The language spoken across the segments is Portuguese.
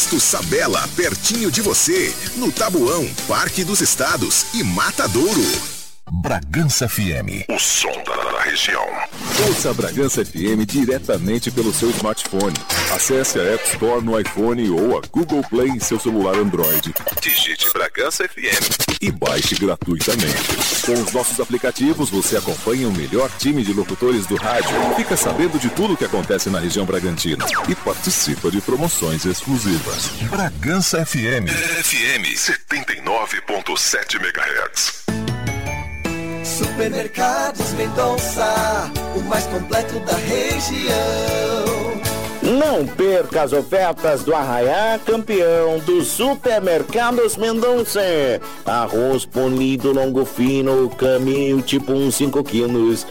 Posto Sabela, pertinho de você, no Tabuão, Parque dos Estados e Matadouro. Bragança FM, o som da região. Ouça a Bragança FM diretamente pelo seu smartphone. Acesse a App Store no iPhone ou a Google Play em seu celular Android. Digite Bragança FM e baixe gratuitamente. Com os nossos aplicativos, você acompanha o melhor time de locutores do rádio, fica sabendo de tudo o que acontece na região Bragantina e participa de promoções exclusivas. Bragança FM, FM 79.7 MHz. Supermercados Mendonça, o mais completo da região. Não perca as ofertas do Arraiá Campeão dos Supermercados Mendonça. Arroz polido longo fino, Camil tipo 5 quilos,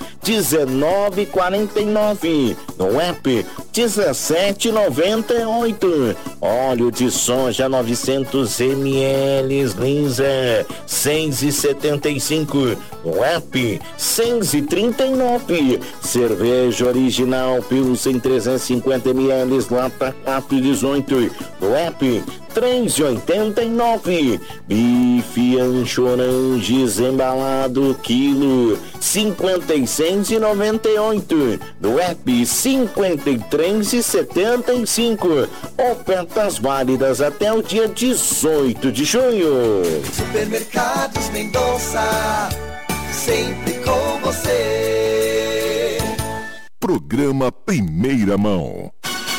R$19,49. No app, R$17,98. Óleo de soja 900 ml, Lisa, R$6,75. No app, R$6,39. Cerveja original Pilsen 350 ml, lata 4,18. No app, R$3,89. Bife Anchoranges embalado quilo, R$56,98. No app, R$53,75. Ofertas válidas até o dia 18 de junho. Supermercados Mendonça, sempre com você. Programa Primeira Mão.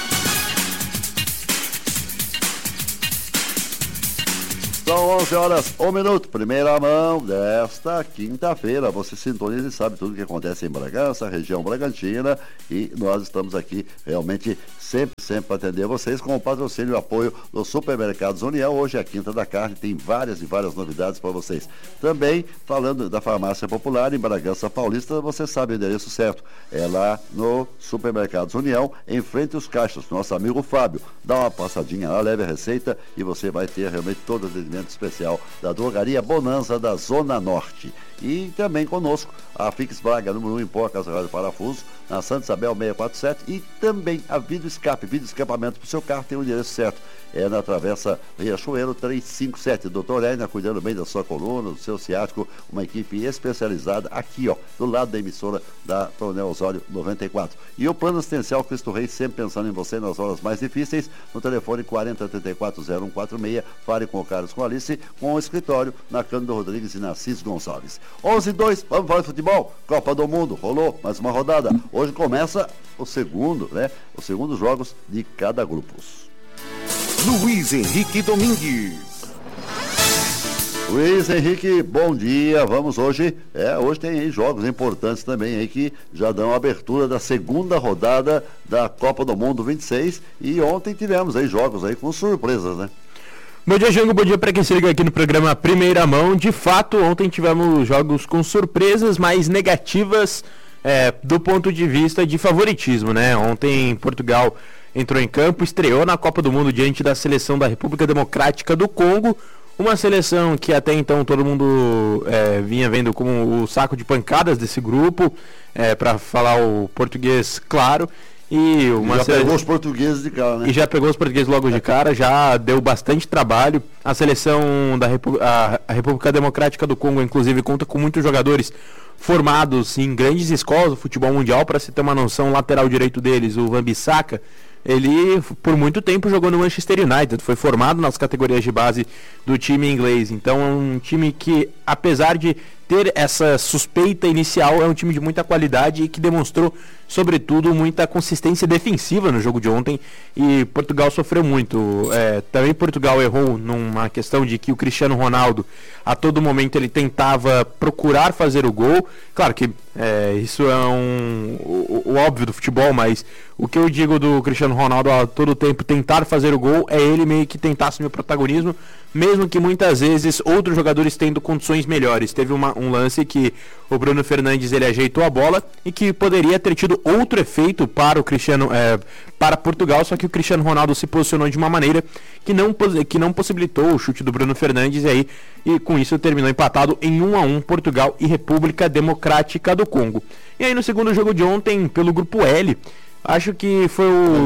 São 11 horas, 1 minuto, primeira mão desta quinta-feira. Você sintoniza e sabe tudo o que acontece em Bragança, região Bragantina, e nós estamos aqui realmente sempre para atender vocês com o patrocínio e o apoio dos Supermercados União. Hoje é a Quinta da Carne, tem várias novidades para vocês. Também, falando da Farmácia Popular em Bragança Paulista, você sabe o endereço certo. É lá no Supermercados União, em frente aos caixas. Nosso amigo Fábio, dá uma passadinha lá, leve a receita e você vai ter realmente todo o atendimento especial da Drogaria Bonanza da Zona Norte. E também conosco a Fix Braga, número 1 em Pó, Casa Rádio Parafuso, na Santa Isabel 647, e também a Vídeo Escapamento para o seu carro, tem o endereço certo. É na Travessa Riachuelo 357. Doutor Edna, cuidando bem da sua coluna, do seu ciático, uma equipe especializada aqui, ó, do lado da emissora da Coronel Osório 94. E o Plano Assistencial Cristo Rei, sempre pensando em você nas horas mais difíceis, no telefone 4034-0146, fale com o Carlos, com a Alice, com o escritório na Cândido Rodrigues e na Cis Gonçalves. 11:02, vamos falar de futebol. Copa do Mundo, rolou mais uma rodada. Hoje começa o segundo, os segundos jogos de cada grupo. Luiz Henrique Domingues. Luiz Henrique, bom dia. Vamos hoje tem aí jogos importantes também aí que já dão a abertura da segunda rodada da Copa do Mundo 26, e ontem tivemos aí jogos aí com surpresas, né? Bom dia, Jango, bom dia para quem se liga aqui no programa Primeira Mão. De fato, ontem tivemos jogos com surpresas mais negativas do ponto de vista de favoritismo, né? Ontem Portugal entrou em campo, estreou na Copa do Mundo diante da seleção da República Democrática do Congo, uma seleção que até então todo mundo vinha vendo como o saco de pancadas desse grupo, para falar o português claro. Pegou os portugueses de cara, né? E já pegou os portugueses logo de cara, já deu bastante trabalho. A seleção da República Democrática do Congo, inclusive, conta com muitos jogadores formados em grandes escolas do futebol mundial. Para se ter uma noção, o lateral direito deles, o Wan-Bissaka, ele por muito tempo jogou no Manchester United, foi formado nas categorias de base do time inglês. Então é um time que, apesar de ter essa suspeita inicial, é um time de muita qualidade e que demonstrou, sobretudo, muita consistência defensiva no jogo de ontem, e Portugal sofreu muito. Também Portugal errou numa questão de que o Cristiano Ronaldo, a todo momento, ele tentava procurar fazer o gol. Claro que isso é o óbvio do futebol, mas o que eu digo do Cristiano Ronaldo a todo tempo tentar fazer o gol é ele meio que tentar assumir o protagonismo, mesmo que muitas vezes outros jogadores tendo condições melhores. Teve um lance que o Bruno Fernandes ele ajeitou a bola e que poderia ter tido outro efeito para o Cristiano, para Portugal, só que o Cristiano Ronaldo se posicionou de uma maneira que não possibilitou o chute do Bruno Fernandes, e com isso terminou empatado em 1-1, Portugal e República Democrática do Congo. E aí no segundo jogo de ontem, pelo grupo L, Acho que foi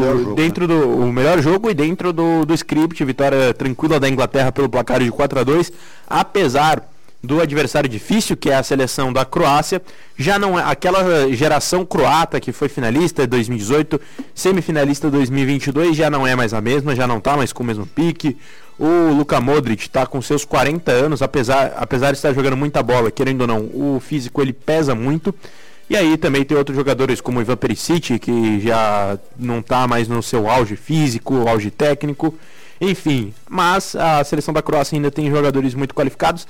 o melhor jogo e dentro do script, vitória tranquila da Inglaterra pelo placar de 4-2, apesar do adversário difícil, que é a seleção da Croácia. Já não é aquela geração croata que foi finalista em 2018, semifinalista em 2022, já não é mais a mesma, já não está mais com o mesmo pique. O Luka Modric está com seus 40 anos, apesar de estar jogando muita bola, querendo ou não, o físico ele pesa muito. E aí também tem outros jogadores como o Ivan Perisic, que já não está mais no seu auge físico, auge técnico. Enfim, mas a seleção da Croácia ainda tem jogadores muito qualificados.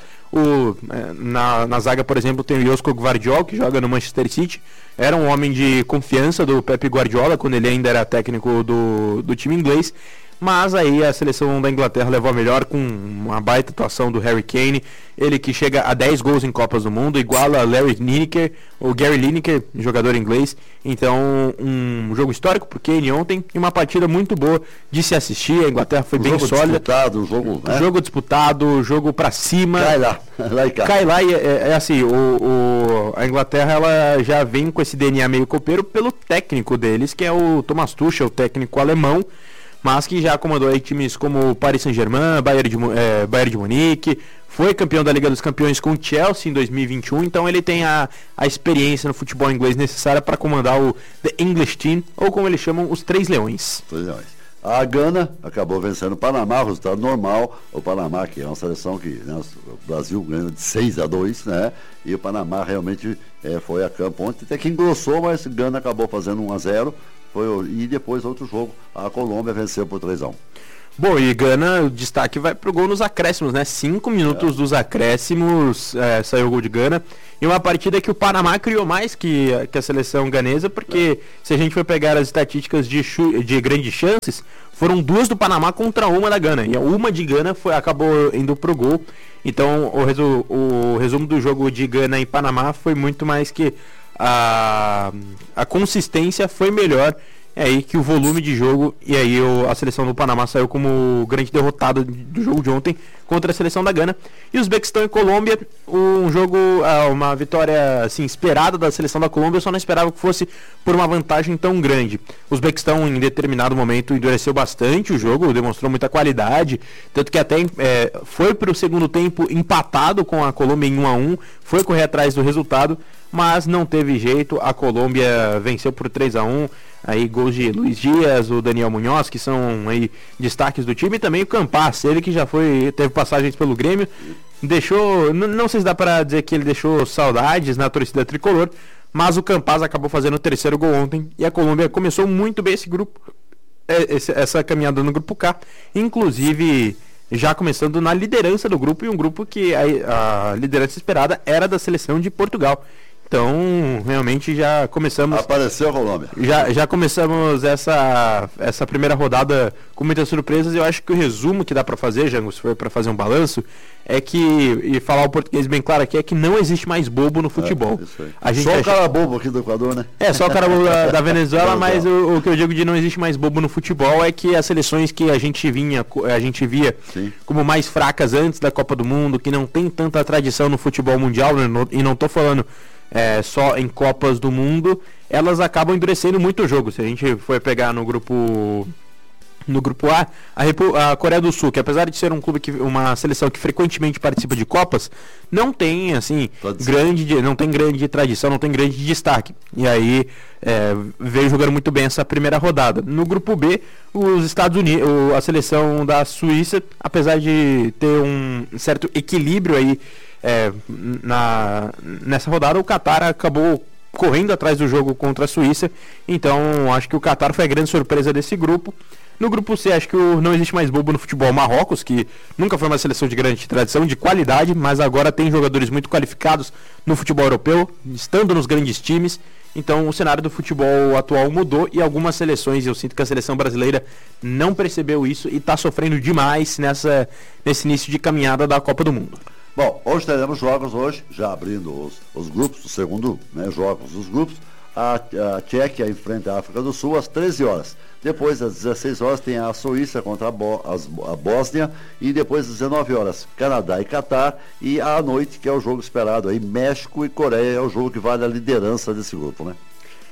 Na zaga, por exemplo, tem o Josko Gvardiol, que joga no Manchester City. Era um homem de confiança do Pep Guardiola, quando ele ainda era técnico do time inglês. Mas aí a seleção da Inglaterra levou a melhor com uma baita atuação do Harry Kane. Ele que chega a 10 gols em Copas do Mundo, iguala o Gary Lineker, jogador inglês. Então, um jogo histórico pro Kane ontem e uma partida muito boa de se assistir. A Inglaterra foi bem sólida. Jogo disputado, jogo pra cima. Cai lá e é assim, a Inglaterra ela já vem com esse DNA meio copeiro pelo técnico deles, que é o Thomas Tuchel, o técnico alemão, mas que já comandou aí times como o Paris Saint-Germain, Bayern de Munique, foi campeão da Liga dos Campeões com o Chelsea em 2021, então ele tem a experiência no futebol inglês necessária para comandar o The English Team, ou como eles chamam, os Três Leões. A Gana acabou vencendo o Panamá, resultado normal. O Panamá, que é uma seleção que o Brasil ganhou de 6-2, né? E o Panamá realmente foi a campo ontem, até que engrossou, mas Gana acabou fazendo 1-0. E depois outro jogo, a Colômbia venceu por 3-1. Bom, e Gana, o destaque vai pro gol nos acréscimos, né? 5 minutos dos acréscimos, saiu o gol de Gana. E uma partida que o Panamá criou mais que a seleção ganesa, porque se a gente for pegar as estatísticas de grandes chances, foram 2 do Panamá contra 1 da Gana. E uma de Gana acabou indo pro gol. Então o resumo do jogo de Gana e Panamá foi muito mais que a consistência foi melhor. É aí que o volume de jogo, e aí a seleção do Panamá saiu como grande derrotada do jogo de ontem contra a seleção da Gana. E Uzbequistão e Colômbia, um jogo, uma vitória assim, esperada da seleção da Colômbia, eu só não esperava que fosse por uma vantagem tão grande. O Uzbequistão em determinado momento endureceu bastante o jogo, demonstrou muita qualidade, tanto que até foi para o segundo tempo empatado com a Colômbia em 1-1, foi correr atrás do resultado, mas não teve jeito, a Colômbia venceu por 3-1, aí gols de Luiz Dias, o Daniel Munhoz, que são aí destaques do time, e também o Campas, ele que já teve passagens pelo Grêmio, deixou, não sei se dá para dizer que ele deixou saudades na torcida tricolor, mas o Campas acabou fazendo o 3º gol ontem, e a Colômbia começou muito bem esse grupo, essa caminhada no grupo K, inclusive já começando na liderança do grupo, e um grupo que a liderança esperada era da seleção de Portugal. Então, realmente já começamos... Apareceu a Colômbia. Já começamos essa primeira rodada com muitas surpresas. Eu acho que o resumo que dá para fazer, Jango, se for para fazer um balanço, é que, e falar o português bem claro aqui, é que não existe mais bobo no futebol. Só o cara bobo aqui do Equador, né? Só o cara bobo da Venezuela, mas o que eu digo de não existe mais bobo no futebol é que as seleções que a gente via Sim. como mais fracas antes da Copa do Mundo, que não tem tanta tradição no futebol mundial, e não tô falando só em Copas do Mundo, elas acabam endurecendo muito o jogo. Se a gente for pegar no grupo A, a Coreia do Sul, que apesar de ser uma seleção que frequentemente participa de Copas, não tem assim grande tradição, não tem grande destaque. E aí veio jogando muito bem essa primeira rodada. No grupo B, os Estados Unidos, a seleção da Suíça, apesar de ter um certo equilíbrio aí nessa rodada, o Qatar acabou correndo atrás do jogo contra a Suíça. Então acho que o Qatar foi a grande surpresa desse grupo. No grupo C, acho que não existe mais bobo no futebol. Marrocos, que nunca foi uma seleção de grande tradição, de qualidade, mas agora tem jogadores muito qualificados no futebol europeu, estando nos grandes times. Então o cenário do futebol atual mudou, e algumas seleções, eu sinto que a seleção brasileira não percebeu isso e está sofrendo demais nesse início de caminhada da Copa do Mundo. Bom, hoje teremos jogos, já abrindo os grupos, o segundo jogos dos grupos. A Tchequia enfrenta a África do Sul às 13 horas. Depois, às 16 horas, tem a Suíça contra a Bósnia. E depois, às 19 horas, Canadá e Catar. E à noite, que é o jogo esperado aí, México e Coreia, é o jogo que vale a liderança desse grupo, né?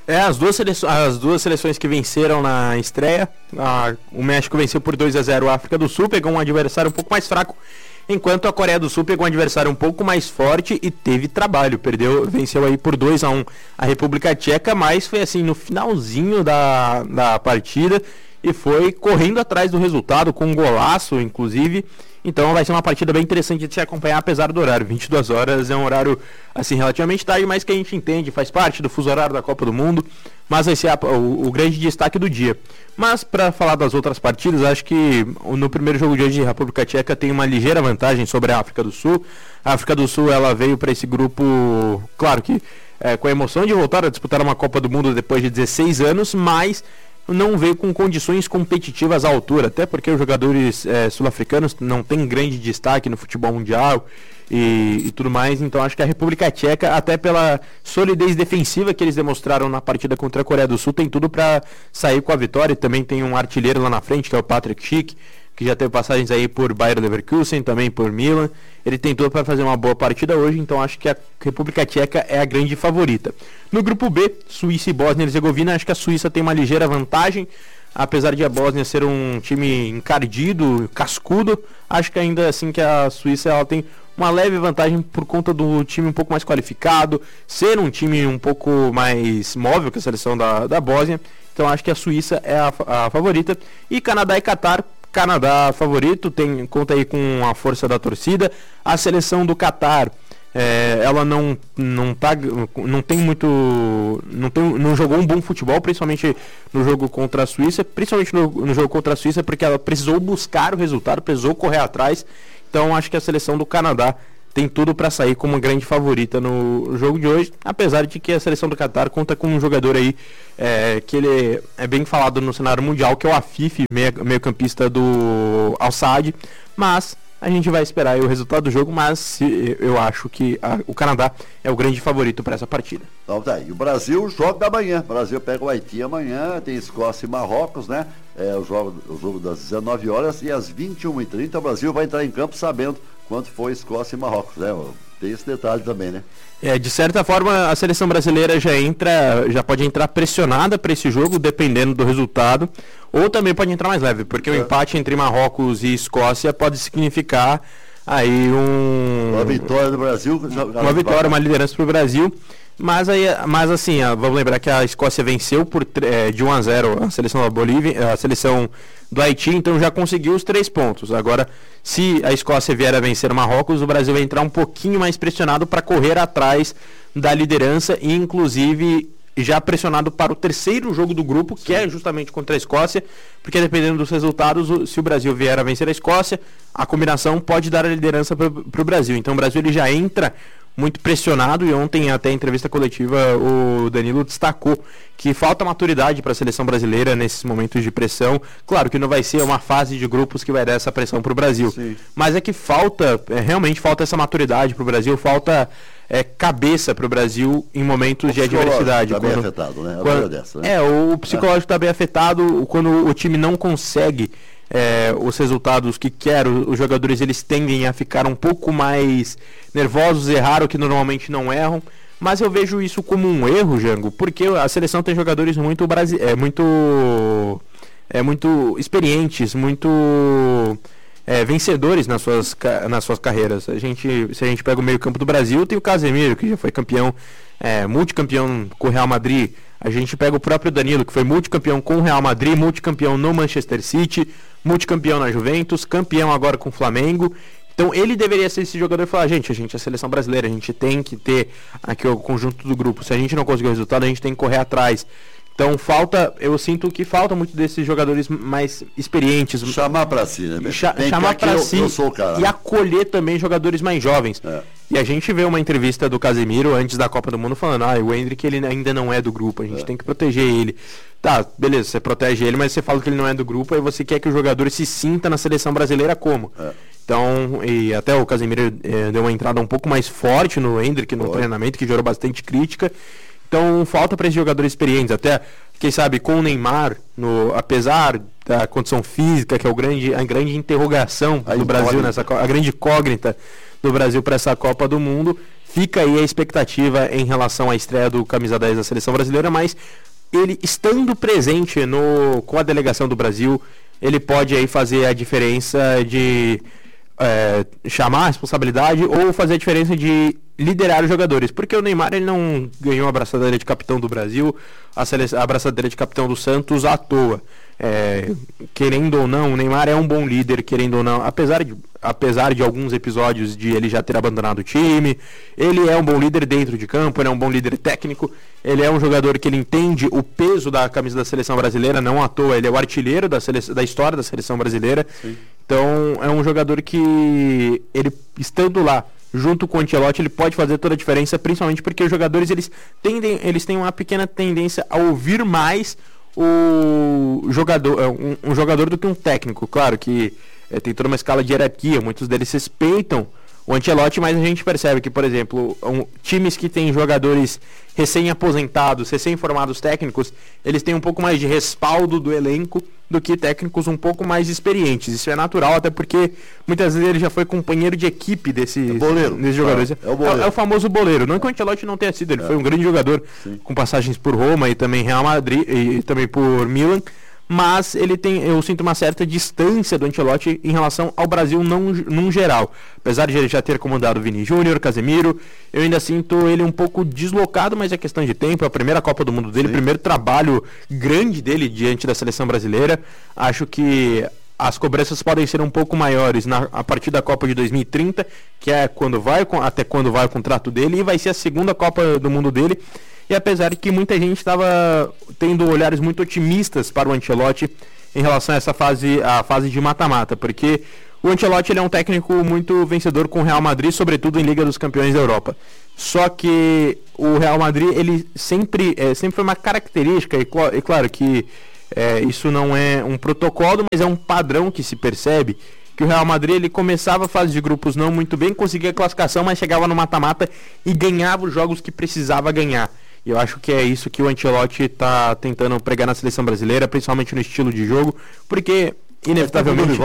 As duas seleções que venceram na estreia, o México venceu por 2-0 a África do Sul, pegou um adversário um pouco mais fraco, enquanto a Coreia do Sul pegou um adversário um pouco mais forte e teve trabalho, venceu aí por 2-1 a República Tcheca, mas foi assim no finalzinho da partida e foi correndo atrás do resultado, com um golaço inclusive. Então vai ser uma partida bem interessante de se acompanhar, apesar do horário. 22 horas é um horário assim relativamente tarde, mas que a gente entende, faz parte do fuso horário da Copa do Mundo, mas vai ser o grande destaque do dia. Mas para falar das outras partidas, acho que no primeiro jogo de hoje a República Tcheca tem uma ligeira vantagem sobre a África do Sul. A África do Sul ela veio para esse grupo, claro que com a emoção de voltar a disputar uma Copa do Mundo depois de 16 anos, mas não veio com condições competitivas à altura, até porque os jogadores sul-africanos não têm grande destaque no futebol mundial e tudo mais. Então acho que a República Tcheca, até pela solidez defensiva que eles demonstraram na partida contra a Coreia do Sul, tem tudo para sair com a vitória. E também tem um artilheiro lá na frente, que é o Patrick Schick, que já teve passagens aí por Bayer Leverkusen, também por Milan. Ele tem tudo para fazer uma boa partida hoje, então acho que a República Tcheca é a grande favorita. No grupo B, Suíça e Bósnia e Herzegovina, acho que a Suíça tem uma ligeira vantagem, apesar de a Bósnia ser um time encardido, cascudo. Acho que ainda assim que a Suíça ela tem uma leve vantagem por conta do time um pouco mais qualificado, ser um time um pouco mais móvel que a seleção da Bósnia. Então acho que a Suíça é a favorita. E Canadá e Catar, Canadá favorito, conta aí com a força da torcida. A seleção do Catar, ela não jogou um bom futebol, principalmente no jogo contra a Suíça, porque ela precisou buscar o resultado, precisou correr atrás. Então acho que a seleção do Canadá tem tudo para sair como uma grande favorita no jogo de hoje, apesar de que a seleção do Catar conta com um jogador aí que ele é bem falado no cenário mundial, que é o Afife, meio-campista do Al Sadd. Mas a gente vai esperar aí o resultado do jogo, mas eu acho que o Canadá é o grande favorito para essa partida. Então tá aí, o Brasil joga amanhã, o Brasil pega o Haiti amanhã, tem Escócia e Marrocos, né? O jogo das 19 horas e às 21h30 o Brasil vai entrar em campo sabendo quanto foi Escócia e Marrocos, né? Tem esse detalhe também, né? De certa forma, a seleção brasileira já pode entrar pressionada para esse jogo, dependendo do resultado, ou também pode entrar mais leve, porque o empate entre Marrocos e Escócia pode significar aí uma vitória do Brasil, uma liderança para o Brasil. Mas assim, vamos lembrar que a Escócia venceu de 1-0 a seleção da Bolívia, a seleção do Haiti, então já conseguiu os 3 pontos. Agora, se a Escócia vier a vencer o Marrocos, o Brasil vai entrar um pouquinho mais pressionado para correr atrás da liderança e inclusive já pressionado para o terceiro jogo do grupo, que é justamente contra a Escócia, porque dependendo dos resultados, se o Brasil vier a vencer a Escócia, a combinação pode dar a liderança para o Brasil. Então o Brasil ele já entra muito pressionado, e ontem até em entrevista coletiva o Danilo destacou que falta maturidade para a seleção brasileira nesses momentos de pressão. Claro que não vai ser uma fase de grupos que vai dar essa pressão para o Brasil. Sim. Mas é que realmente falta essa maturidade para o Brasil, falta cabeça para o Brasil em momentos de adversidade. Está bem afetado, né? O psicológico está bem afetado quando o time não consegue os resultados que quer. Os jogadores eles tendem a ficar um pouco mais nervosos, errar o que normalmente não erram. Mas eu vejo isso como um erro, Jango, porque a seleção tem jogadores muito experientes, muito vencedores nas suas carreiras. Se a gente pega o meio-campo do Brasil, tem o Casemiro, que já foi campeão, multicampeão com o Real Madrid. A gente pega o próprio Danilo, que foi multicampeão com o Real Madrid, multicampeão no Manchester City, multicampeão na Juventus, campeão agora com o Flamengo. Então ele deveria ser esse jogador e falar, a gente é a seleção brasileira, a gente tem que ter aqui o conjunto do grupo. Se a gente não conseguir o resultado, a gente tem que correr atrás. Então eu sinto que falta muito desses jogadores mais experientes. Chamar pra si, né? Chamar pra si e acolher também jogadores mais jovens. E a gente vê uma entrevista do Casemiro antes da Copa do Mundo falando, o Endrick ele ainda não é do grupo, a gente tem que proteger ele. Tá, beleza, você protege ele, mas você fala que ele não é do grupo, aí você quer que o jogador se sinta na seleção brasileira como? Então, e até o Casemiro deu uma entrada um pouco mais forte no Endrick no treinamento, que gerou bastante crítica. Então falta para esses jogadores experientes, até quem sabe com o Neymar, apesar da condição física, que é a grande interrogação do Brasil a grande incógnita do Brasil para essa Copa do Mundo, fica aí a expectativa em relação à estreia do camisa 10 da seleção brasileira, mas ele estando presente com a delegação do Brasil, ele pode aí fazer a diferença de chamar a responsabilidade ou fazer a diferença de liderar os jogadores, porque o Neymar ele não ganhou a abraçadeira de capitão do Brasil, a abraçadeira de capitão do Santos à toa. Querendo ou não, o Neymar é um bom líder, querendo ou não, apesar de alguns episódios de ele já ter abandonado o time, ele é um bom líder dentro de campo, ele é um bom líder técnico, ele é um jogador que ele entende o peso da camisa da seleção brasileira, não à toa, ele é o artilheiro da história da seleção brasileira. Sim. Então é um jogador que ele estando lá junto com o Ancelotti, ele pode fazer toda a diferença, principalmente porque os jogadores eles têm uma pequena tendência a ouvir mais o jogador, um jogador do que um técnico. Claro que tem toda uma escala de hierarquia, muitos deles respeitam o Ancelotti, mas a gente percebe que, por exemplo, times que têm jogadores recém-aposentados, recém-formados técnicos, eles têm um pouco mais de respaldo do elenco do que técnicos um pouco mais experientes. Isso é natural, até porque muitas vezes ele já foi companheiro de equipe desses jogadores. É o famoso boleiro. Não que o Ancelotti não tenha sido, ele foi um grande jogador, sim, com passagens por Roma e também Real Madrid e também por Milan. Mas eu sinto uma certa distância do Ancelotti em relação ao Brasil num geral. Apesar de ele já ter comandado Vini Júnior, Casemiro, eu ainda sinto ele um pouco deslocado, mas é questão de tempo. É a primeira Copa do Mundo dele, sim, primeiro trabalho grande dele diante da seleção brasileira. Acho que as cobranças podem ser um pouco maiores a partir da Copa de 2030, que é até quando vai o contrato dele, e vai ser a segunda Copa do Mundo dele. E apesar de que muita gente estava tendo olhares muito otimistas para o Ancelotti em relação a a fase de mata-mata, porque o Ancelotti ele é um técnico muito vencedor com o Real Madrid, sobretudo em Liga dos Campeões da Europa. Só que o Real Madrid ele sempre foi uma característica, e claro que isso não é um protocolo, mas é um padrão que se percebe, que o Real Madrid ele começava a fase de grupos não muito bem, conseguia a classificação, mas chegava no mata-mata e ganhava os jogos que precisava ganhar. E eu acho que é isso que o Ancelotti está tentando pregar na seleção brasileira, principalmente no estilo de jogo, porque inevitavelmente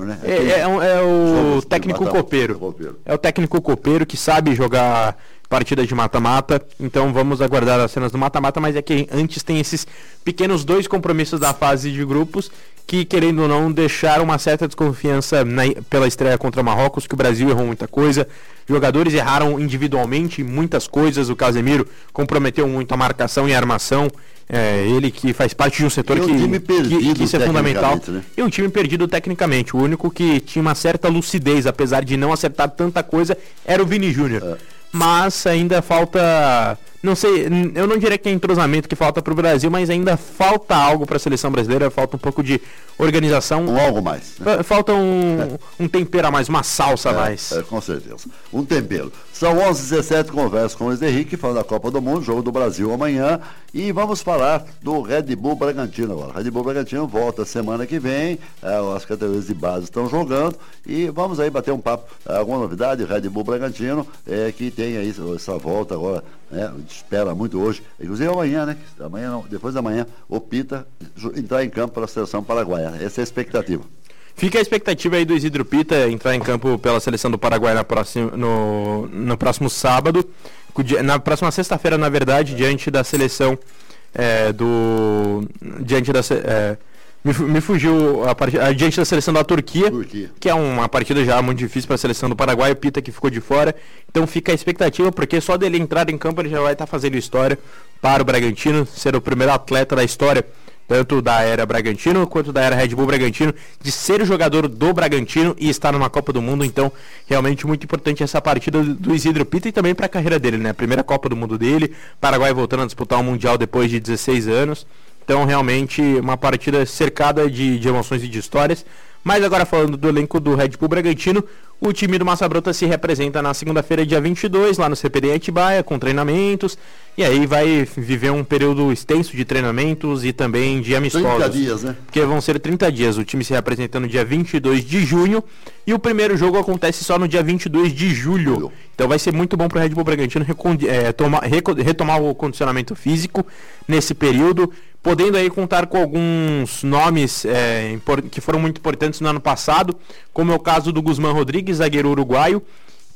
é o técnico copeiro. É o técnico copeiro que sabe jogar partidas de mata-mata. Então vamos aguardar as cenas do mata-mata, mas é que antes tem esses pequenos 2 compromissos da fase de grupos que, querendo ou não, deixaram uma certa desconfiança pela estreia contra Marrocos, que o Brasil errou muita coisa. Jogadores erraram individualmente muitas coisas. O Casemiro comprometeu muito a marcação e a armação. Ele que faz parte de um setor que isso é fundamental. Né? E um time perdido tecnicamente. O único que tinha uma certa lucidez, apesar de não acertar tanta coisa, era o Vini Júnior. Mas ainda falta, não sei, eu não diria que é entrosamento que falta para o Brasil, mas ainda falta algo para a seleção brasileira, falta um pouco de organização. Algo mais. Né? Falta um tempero a mais, uma salsa a mais. Com certeza. Um tempero. São 11h17, conversa com o Luiz Henrique, falando da Copa do Mundo, jogo do Brasil amanhã. E vamos falar do Red Bull Bragantino agora. Red Bull Bragantino volta semana que vem, as categorias de base estão jogando. E vamos aí bater um papo, alguma novidade, Red Bull Bragantino, que tem aí essa volta agora, né? Espera muito hoje, inclusive amanhã, né? Amanhã não, depois da manhã, o Pita entrar em campo para a seleção paraguaia. Essa é a expectativa. Fica a expectativa aí do Isidro Pita entrar em campo pela seleção do Paraguai no próximo sábado, na próxima sexta-feira, na verdade, diante da seleção me fugiu diante da seleção da Turquia, que é uma partida já muito difícil para a seleção do Paraguai. O Pita que ficou de fora, então fica a expectativa, porque só dele entrar em campo ele já vai estar fazendo história para o Bragantino, ser o primeiro atleta da história, tanto da era Bragantino quanto da era Red Bull Bragantino, de ser o jogador do Bragantino e estar numa Copa do Mundo. Então realmente muito importante essa partida do Isidro Pita e também para a carreira dele, né? A primeira Copa do Mundo dele, Paraguai voltando a disputar o Mundial depois de 16 anos. Então realmente uma partida cercada de emoções e de histórias. Mas agora falando do elenco do Red Bull Bragantino, o time do Massa Bruta se representa na segunda-feira, dia 22, lá no CPD em Atibaia, com treinamentos. E aí vai viver um período extenso de treinamentos e também de amistosos. 30 dias, né? Porque vão ser 30 dias. O time se representa no dia 22 de junho e o primeiro jogo acontece só no dia 22 de julho. Então vai ser muito bom para o Red Bull Bragantino retomar o condicionamento físico nesse período, podendo aí contar com alguns nomes que foram muito importantes no ano passado, como é o caso do Guzmán Rodrigues, zagueiro uruguaio,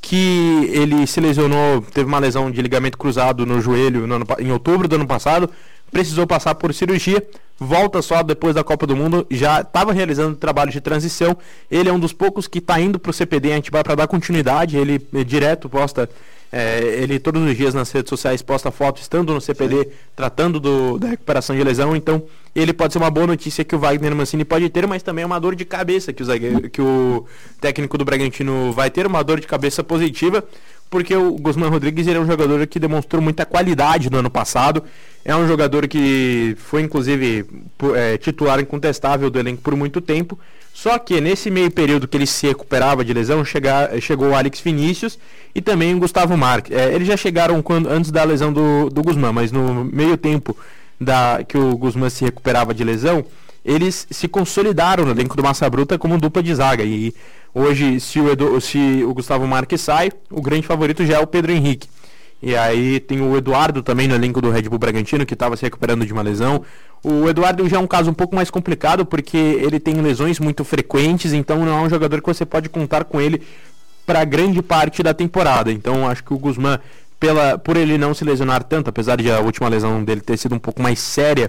que ele se lesionou, teve uma lesão de ligamento cruzado no joelho em outubro do ano passado, precisou passar por cirurgia, volta só depois da Copa do Mundo, já estava realizando trabalho de transição. Ele é um dos poucos que está indo para o CPD em Atibaia para dar continuidade. Ele direto posta, ele todos os dias nas redes sociais posta foto estando no CPD, tratando da recuperação de lesão. Então ele pode ser uma boa notícia que o Wagner Mancini pode ter, mas também é uma dor de cabeça que o técnico do Bragantino vai ter, uma dor de cabeça positiva, porque o Guzmán Rodrigues ele é um jogador que demonstrou muita qualidade no ano passado. É um jogador que foi inclusive titular incontestável do elenco por muito tempo. Só que nesse meio período que ele se recuperava de lesão, chegou o Alex Vinícius e também o Gustavo Marques. Eles já chegaram antes da lesão do Guzmán, mas no meio tempo que o Guzmán se recuperava de lesão, eles se consolidaram no elenco do Massa Bruta como dupla de zaga. E hoje, se o Gustavo Marques sai, o grande favorito já é o Pedro Henrique. E aí tem o Eduardo também no elenco do Red Bull Bragantino, que estava se recuperando de uma lesão. O Eduardo já é um caso um pouco mais complicado, porque ele tem lesões muito frequentes, então não é um jogador que você pode contar com ele para grande parte da temporada. Então acho que o Guzmán, por ele não se lesionar tanto, apesar de a última lesão dele ter sido um pouco mais séria,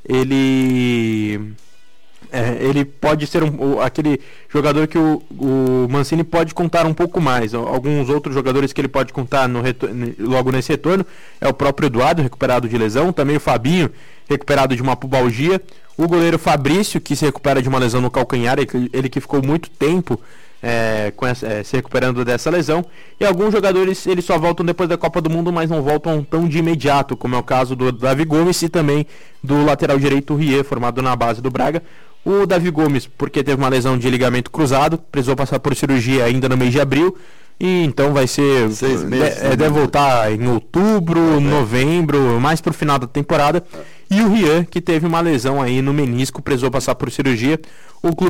ele pode ser aquele jogador que o Mancini pode contar um pouco mais. Alguns outros jogadores que ele pode contar logo nesse retorno é o próprio Eduardo, recuperado de lesão, também o Fabinho, recuperado de uma pubalgia, o goleiro Fabrício, que se recupera de uma lesão no calcanhar, ele que ficou muito tempo se recuperando dessa lesão, e alguns jogadores eles só voltam depois da Copa do Mundo, mas não voltam tão de imediato, como é o caso do Davi Gomes e também do lateral direito Rie, formado na base do Braga. O Davi Gomes, porque teve uma lesão de ligamento cruzado, precisou passar por cirurgia ainda no mês de abril, e então vai ser 6 meses, deve voltar em outubro, novembro, mais pro final da temporada. E o Rian, que teve uma lesão aí no menisco, precisou passar por cirurgia. O clube